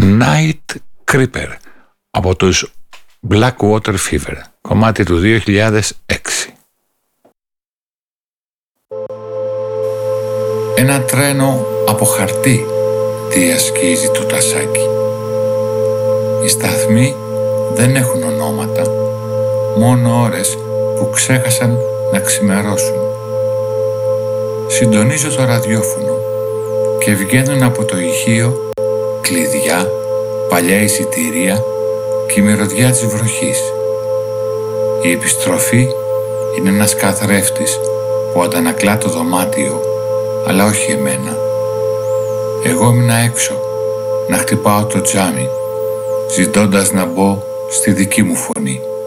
Night Creeper από τους Blackwater Fever, κομμάτι του 2006. Ένα τρένο από χαρτί διασκίζει το τασάκι. Οι σταθμοί δεν έχουν ονόματα, μόνο ώρες που ξέχασαν να ξημερώσουν. Συντονίζω το ραδιόφωνο και βγαίνουν από το ηχείο κλειδιά, παλιά εισιτήρια και η μυρωδιά της βροχής. Η επιστροφή είναι ένας καθρέφτης που αντανακλά το δωμάτιο, αλλά όχι εμένα. Εγώ έμεινα έξω, να χτυπάω το τζάμι, ζητώντας να μπω στη δική μου φωνή.